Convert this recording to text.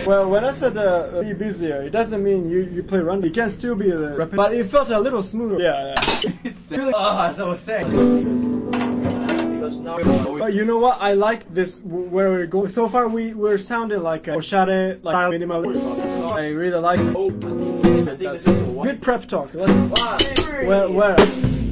Well, when I said be busier, it doesn't mean you play random. You can still be rapid, but it felt a little smoother. Yeah. It's really, as I was saying. You know what? I like this where we're going. So far, we're sounding like a oshare, like style minimal. I really like it. I think this is Good prep talk. Where?